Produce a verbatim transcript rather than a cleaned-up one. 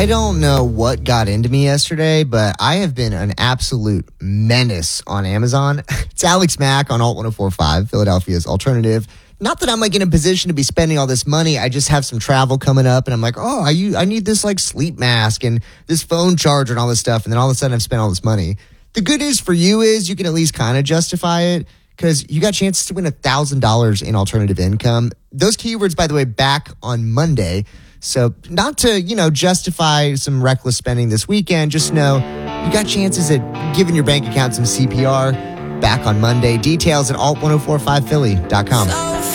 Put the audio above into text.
I don't know what got into me yesterday, but I have been an absolute menace on Amazon. It's Alex Mack on Alt ten forty-five, Philadelphia's alternative. Not that I'm like in a position to be spending all this money. I just have some travel coming up and I'm like, oh, I, I need this like sleep mask and this phone charger and all this stuff. And then all of a sudden I've spent all this money. The good news for you is you can at least kind of justify it because you got chances to win one thousand dollars in alternative income. Those keywords, by the way, back on Monday. So not to, you know, justify some reckless spending this weekend, just know you got chances at giving your bank account some C P R back on Monday. Details at alt ten forty-five philly dot com.